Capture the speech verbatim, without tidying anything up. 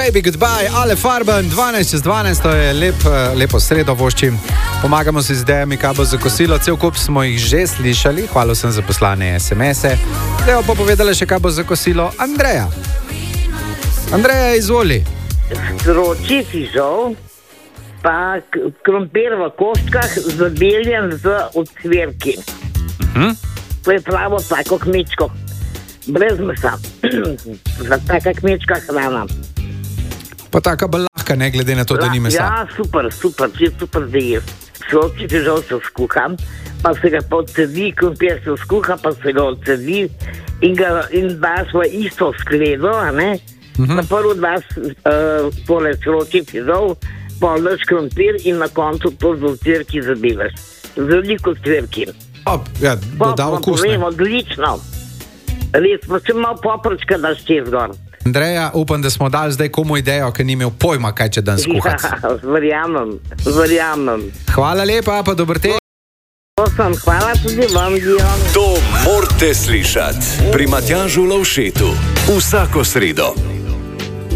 Baby Goodbye, Ale Farben, dvanajst čez dvanajst, to je lep, lepo sredo voščim. Pomagamo si z idejami, kaj bo za kosilo. Cel kup smo jih že slišali, hvala sem za poslane es em ese. Zdaj pa povedala še, kaj bo za kosilo Andreja. Andreja, izvoli. Stroči fižol, pa krompir v koščkah, zabeljen z ocvirki. Hm? To je pravo tako kmečko, brez mesa. Za taka kmečka hrana. Pa taka bolj lahka, ne glede na to, da ni mesa. Ja, super, super, če super da je. Stroči fižol se skuha, pa se ga podcedi, krompir se skuha, pa se ga odcedi in ga in daš v isto skledo, a ne? Uh-huh. Na prvo daš uh, tole stroči fižol, pol daš krompir in na koncu to z ocvirki zabivaš. Z veliko ocvirki. Oh, ja, da okus, ne? Odlično. Res, pa če malo poprčka daš čez gor. Andreja, upam, da smo dali zdaj komu idejo, ker ni imel pojma, kaj če dan skuhati. Ja, verjamem, verjamem. Hvala lepa, pa dober tek. Hvala tudi vam, Dion. To morate slišati pri Matjažu Lovšetu vsako sredo.